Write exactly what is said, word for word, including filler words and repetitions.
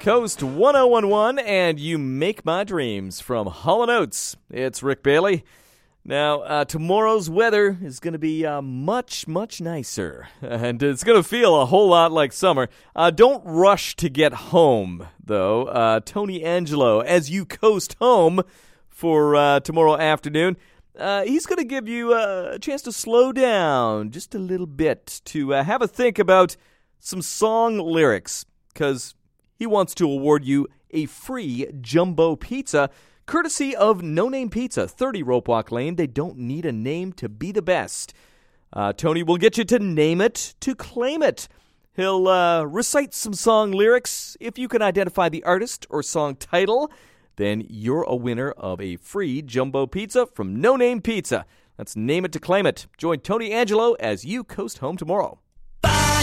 Coast one oh one one, and You Make My Dreams from Hall and Oates. It's Rick Bailey. Now, uh, tomorrow's weather is going to be uh, much, much nicer, and it's going to feel a whole lot like summer. Uh, don't rush to get home, though. Uh, Tony Angelo, as you coast home for uh, tomorrow afternoon, uh, he's going to give you uh, a chance to slow down just a little bit, to uh, have a think about some song lyrics, because he wants to award you a free jumbo pizza, courtesy of No Name Pizza, thirty Rope Walk Lane. They don't need a name to be the best. Uh, Tony will get you to name it, to claim it. He'll uh, recite some song lyrics. If you can identify the artist or song title, then you're a winner of a free jumbo pizza from No Name Pizza. Let's name it to claim it. Join Tony Angelo as you coast home tomorrow.